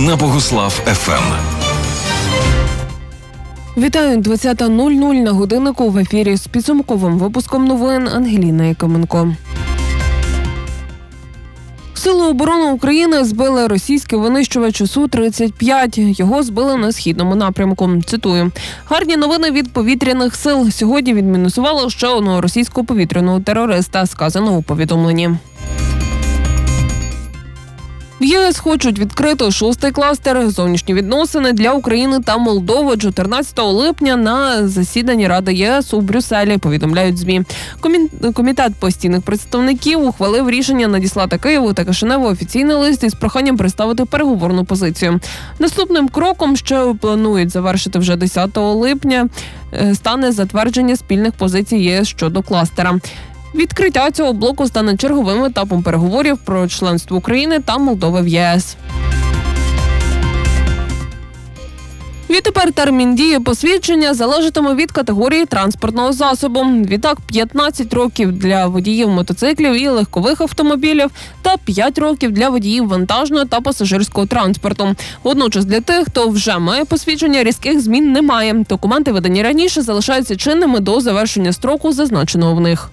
на Богуслав ФМ. Вітаю, 20:00 на годиннику, в ефірі з підсумковим випуском новин Ангеліна Якименко. Сили оборони України збили російський винищувач Су-35. Його збили на східному напрямку. Цитую. «Гарні новини від повітряних сил. Сьогодні відмінусували ще одного російського повітряного терориста», сказано у повідомленні. В ЄС хочуть відкрити 6-й кластер «Зовнішні відносини» для України та Молдови 14 липня на засіданні Ради ЄС у Брюсселі, повідомляють ЗМІ. Комітет постійних представників ухвалив рішення надіслати Києву та Кишиневу офіційний лист із проханням представити переговорну позицію. Наступним кроком, що планують завершити вже 10 липня, стане затвердження спільних позицій ЄС щодо кластера. Відкриття цього блоку стане черговим етапом переговорів про членство України та Молдови в ЄС. Відтепер термін дії посвідчення залежатиме від категорії транспортного засобу. Відтак 15 років для водіїв мотоциклів і легкових автомобілів та 5 років для водіїв вантажного та пасажирського транспорту. Водночас для тих, хто вже має посвідчення, різких змін немає. Документи, видані раніше, залишаються чинними до завершення строку, зазначеного в них.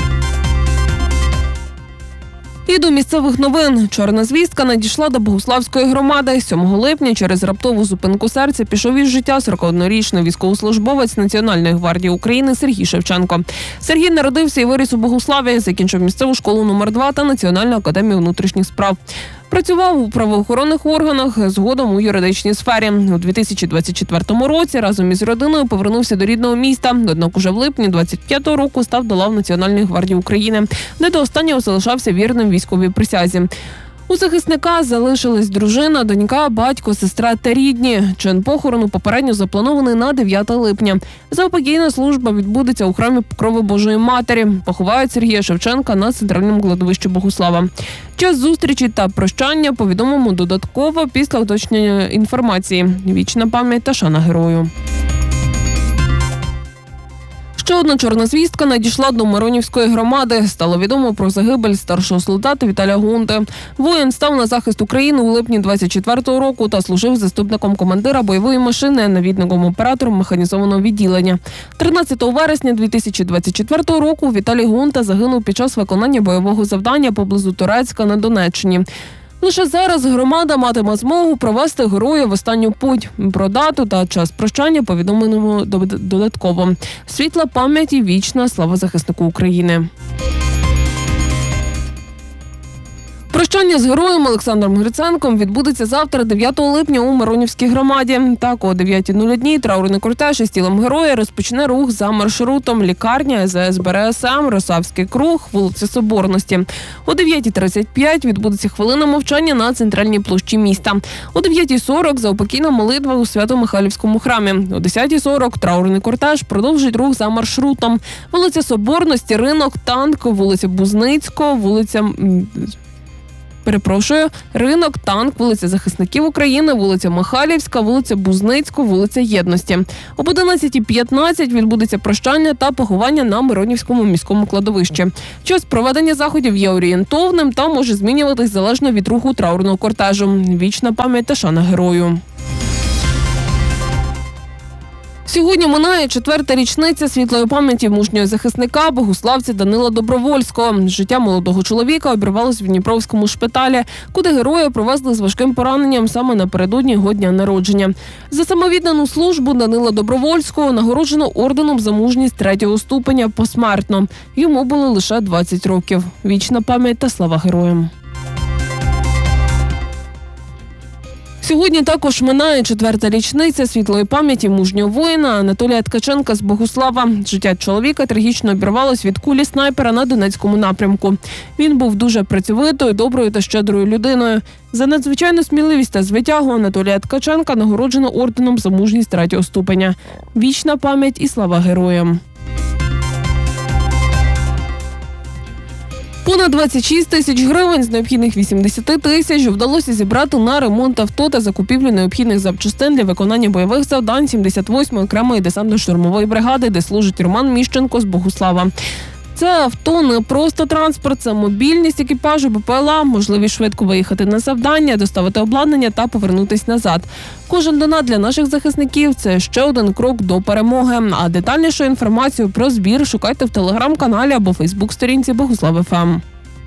І до місцевих новин. Чорна звістка надійшла до Богуславської громади. 7 липня через раптову зупинку серця пішов із життя 41-річний військовослужбовець Національної гвардії України Сергій Шевченко. Сергій народився і виріс у Богуславі, закінчив місцеву школу номер 2 та Національну академію внутрішніх справ. Працював у правоохоронних органах, згодом у юридичній сфері. У 2024 році разом із родиною повернувся до рідного міста. Однак уже в липні 25-го року став до лав Національної гвардії України, де до останнього залишався вірним військовій присязі. У захисника залишились дружина, донька, батько, сестра та рідні. Чин похорону попередньо запланований на 9 липня. Заупокійна служба відбудеться у храмі Покрови Божої Матері. Поховають Сергія Шевченка на центральному кладовищі Богуслава. Час зустрічі та прощання повідомимо додатково після уточнення інформації. Вічна пам'ять та шана герою. Ще одна чорна звістка надійшла до Миронівської громади. Стало відомо про загибель старшого солдата Віталія Гунти. Воїн став на захист України у липні 24-го року та служив заступником командира бойової машини, навідником оператором механізованого відділення. 13 вересня 2024 року Віталій Гунта загинув під час виконання бойового завдання поблизу Торецька на Донеччині. Лише зараз громада матиме змогу провести героя в останню путь. Про дату та час прощання повідомимо додатково. Світла пам'ять і вічна слава захиснику України. Прощання з героєм Олександром Гриценком відбудеться завтра, 9 липня, у Миронівській громаді. Так, о 9:00 траурний кортеж із тілом героя розпочне рух за маршрутом лікарня, СЗС БРСМ, Росавський круг, вулиця Соборності. О 9:35 відбудеться хвилина мовчання на центральній площі міста. О 9:40 заупокійна молитва у Свято-Михайлівському храмі. О 10:40 траурний кортеж продовжить рух за маршрутом. Вулиця Соборності, ринок, танк, вулиця Бузницького, ринок, танк, вулиця Захисників України, вулиця Михайлівська, вулиця Бузницького, вулиця Єдності. Об 11:15 відбудеться прощання та поховання на Миронівському міському кладовищі. Час проведення заходів є орієнтовним та може змінюватись залежно від руху траурного кортежу. Вічна пам'ять та шана герою. Сьогодні минає 4-та річниця світлої пам'яті мужнього захисника, богуславця Данила Добровольського. Життя молодого чоловіка обірвалось в Дніпровському шпиталі, куди героя провезли з важким пораненням саме напередодні його дня народження. За самовіддану службу Данила Добровольського нагороджено орденом за мужність 3-го ступеня посмертно. Йому було лише 20 років. Вічна пам'ять та слава героям. Сьогодні також минає 4-та річниця світлої пам'яті мужнього воїна Анатолія Ткаченка з Богуслава. Життя чоловіка трагічно обірвалось від кулі снайпера на Донецькому напрямку. Він був дуже працьовитою, доброю та щедрою людиною. За надзвичайну сміливість та звитягу Анатолія Ткаченка нагороджено орденом за мужність 3-го ступеня. Вічна пам'ять і слава героям. Понад 26 тисяч гривень з необхідних 80 тисяч вдалося зібрати на ремонт авто та закупівлю необхідних запчастин для виконання бойових завдань 78-ї окремої десантно-штурмової бригади, де служить Роман Міщенко з Богуслава. Це авто не просто транспорт, це мобільність екіпажу БПЛА, можливість швидко виїхати на завдання, доставити обладнання та повернутись назад. Кожен донат для наших захисників – це ще один крок до перемоги. А детальнішу інформацію про збір шукайте в телеграм-каналі або фейсбук-сторінці Богуслав ФМ.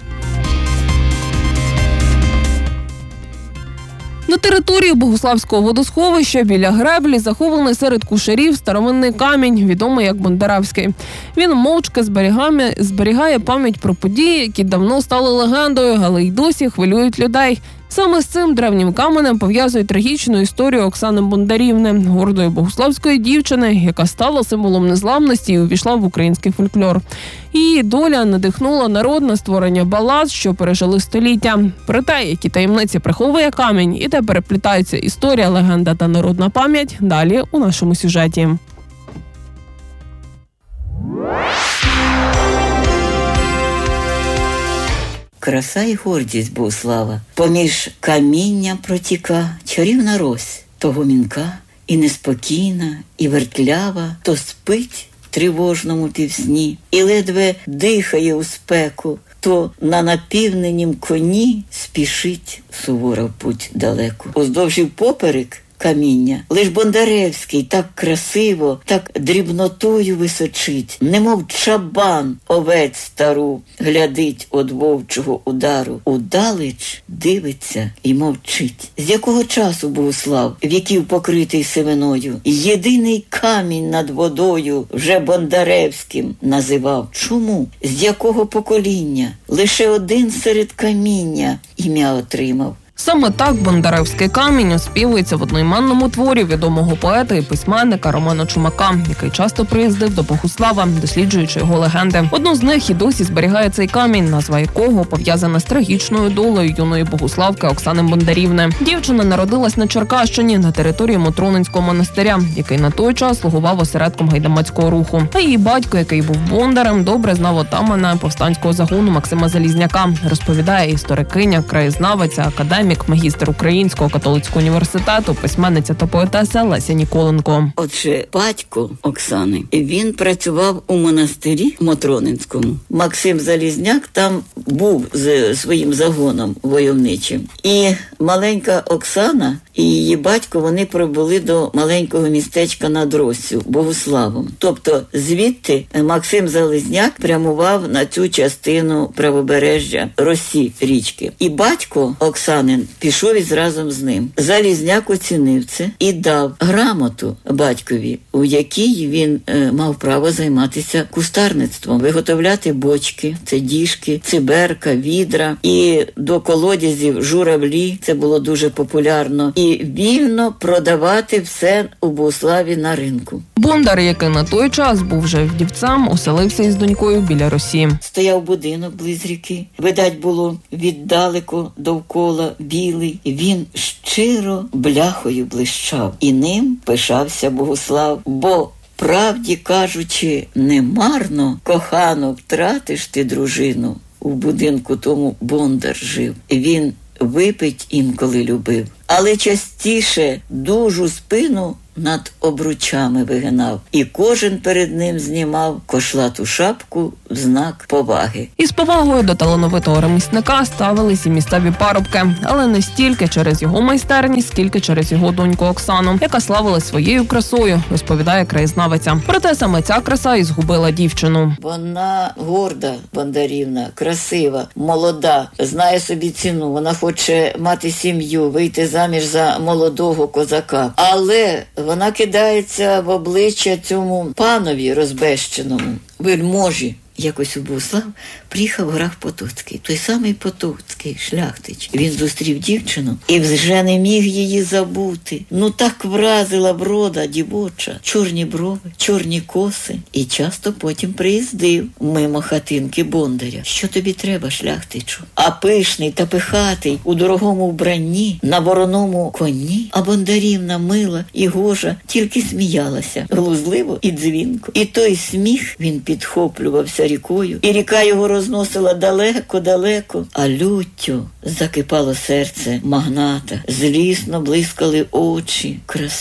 На території Богуславського водосховища біля греблі захований серед кушарів старовинний камінь, відомий як Бондаревський. Він мовчки зберігає пам'ять про події, які давно стали легендою, але й досі хвилюють людей. Саме з цим древнім каменем пов'язують трагічну історію Оксани Бондарівни, гордої богуславської дівчини, яка стала символом незламності і увійшла в український фольклор. Її доля надихнула народ на створення балад, що пережили століття. Про те, які таємниці приховує камінь і де переплітаються історія, легенда та народна пам'ять, далі у нашому сюжеті. Краса і гордість Богуслава. Поміж каміння протіка чарівна рось, то гомінка, і неспокійна, і вертлява, то спить в тривожному півсні, і ледве дихає у спеку, то на напівненім коні спішить сувора в путь далеко. Уздовж і впоперек каміння. Лиш Бондаревський так красиво, так дрібнотою височить, немов чабан овець стару глядить од вовчого удару. Удалеч дивиться і мовчить. З якого часу Богуслав, віків покритий сивиною, єдиний камінь над водою вже Бондаревським називав? Чому? З якого покоління? Лише один серед каміння ім'я отримав. Саме так Бондаревський камінь оспівується в одноіменному творі відомого поета і письменника Романа Чумака, який часто приїздив до Богуслава, досліджуючи його легенди. Одну з них і досі зберігає цей камінь, назва якого пов'язана з трагічною долею юної богуславки Оксани Бондарівни. Дівчина народилась на Черкащині, на території Мотронинського монастиря, який на той час слугував осередком гайдамацького руху. А її батько, який був бондарем, добре знав отамана повстанського загону Максима Залізняка, розповідає історикиня, краєзнавиця, академік, магістр Українського католицького університету, письменниця та поетеса Леся Ніколенко. Отже, батько Оксани, він працював у монастирі Мотронинському. Максим Залізняк там був з своїм загоном войовничим. І маленька Оксана і її батько, вони прибули до маленького містечка над Россю, Богуславом. Тобто звідти Максим Залізняк прямував на цю частину правобережжя Росі річки. І батько Оксани пішов із разом з ним. Залізняк оцінив це і дав грамоту батькові, у якій він мав право займатися кустарництвом, виготовляти бочки, це діжки, циберка, відра, і до колодязів журавлі, це було дуже популярно, і вільно продавати все у Богуславі на ринку. Бондар, який на той час був вже вдівцем, оселився із донькою біля Росі. Стояв будинок близь ріки. Видать було віддалеко довкола білий. Він щиро бляхою блищав. І ним пишався Богуслав, бо, правді кажучи, немарно, кохано, втратиш ти дружину. У будинку тому Бондар жив. Він випить інколи любив, але частіше дужу спину над обручами вигинав, і кожен перед ним знімав кошлату шапку в знак поваги. Із повагою до талановитого ремісника ставились і місцеві парубки, але не стільки через його майстерність, скільки через його доньку Оксану, яка славилась своєю красою, розповідає краєзнавиця. Проте саме ця краса і згубила дівчину. Вона горда, Бондарівна, красива, молода, знає собі ціну, вона хоче мати сім'ю, вийти заміж за молодого козака, але вона кидається в обличчя цьому панові розбещеному, вельможі. Якось у Богуслав приїхав граф Потоцький, той самий Потоцький, шляхтич. Він зустрів дівчину і вже не міг її забути. Ну так вразила врода дівоча, чорні брови, чорні коси. І часто потім приїздив мимо хатинки Бондаря. Що тобі треба, шляхтичу? А пишний та пихатий, у дорогому вбранні, на вороному коні. А Бондарівна мила і гожа тільки сміялася, глузливо і дзвінко. І той сміх він підхоплювався за рікою, і ріка його розносила далеко-далеко, а люттю закипало серце магната, злісно блискали очі.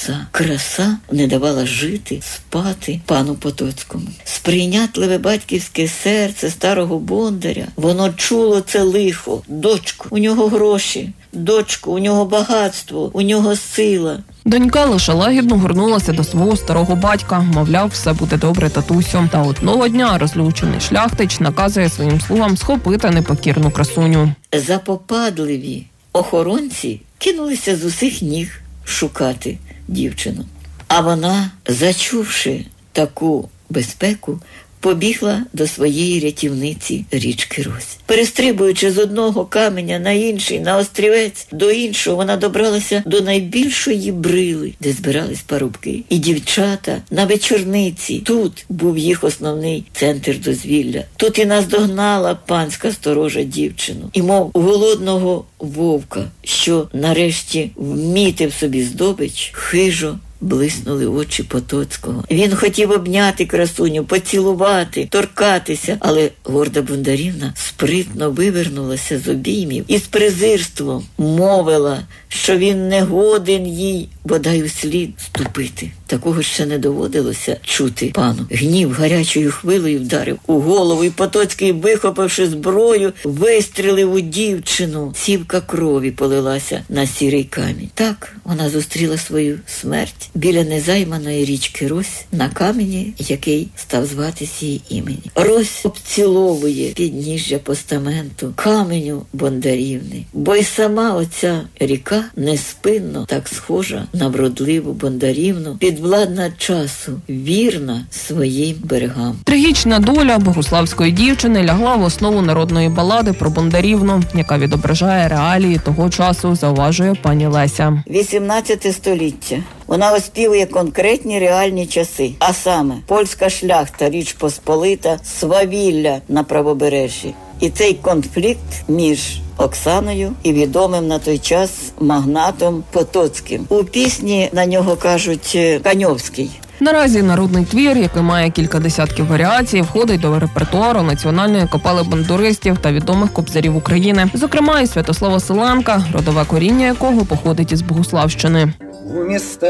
Краса не давала жити, спати пану Потоцькому. Сприйнятливе батьківське серце старого бондаря, воно чуло це лихо. Дочку, у нього гроші, дочку, у нього багатство, у нього сила. Донька лише лагідно горнулася до свого старого батька. Мовляв, все буде добре, татусю. Та одного дня розлючений шляхтич наказує своїм слугам схопити непокірну красуню. Запопадливі охоронці кинулися з усіх ніг шукати дівчину. А вона, зачувши таку безпеку, побігла до своєї рятівниці річки Рось. Перестрибуючи з одного каменя на інший, на острівець, до іншого, вона добралася до найбільшої брили, де збирались парубки і дівчата на вечорниці. Тут був їх основний центр дозвілля. Тут і наздогнала панська сторожа дівчину. І мов голодного вовка, що нарешті вмітив собі здобич, хижо блиснули очі Потоцького. Він хотів обняти красуню, поцілувати, торкатися, але горда Бондарівна спритно вивернулася з обіймів і з презирством мовила, що він не годен їй бодай услід ступити. Такого ще не доводилося чути пану. Гнів гарячою хвилею вдарив у голову, і Потоцький, вихопивши зброю, вистрілив у дівчину. Цівка крові полилася на сірий камінь. Так вона зустріла свою смерть біля незайманої річки Рось на камені, який став зватись її імені. Рось обціловує підніжжя постаменту каменю Бондарівни, бо й сама оця ріка неспинно так схожа на вродливу Бондарівну, підвладна часу, вірна своїм берегам. Трагічна доля богуславської дівчини лягла в основу народної балади про Бондарівну, яка відображає реалії того часу, зауважує пані Леся. 18 століття. Вона оспівує конкретні реальні часи, а саме польська шляхта, Річ Посполита, свавілля на правобережжі. І цей конфлікт між Оксаною і відомим на той час магнатом Потоцьким. У пісні на нього кажуть Каньовський. Наразі народний твір, який має кілька десятків варіацій, входить до репертуару національної капели бандуристів та відомих кобзарів України. Зокрема, і Святослава Селенка, родове коріння якого походить із Богуславщини.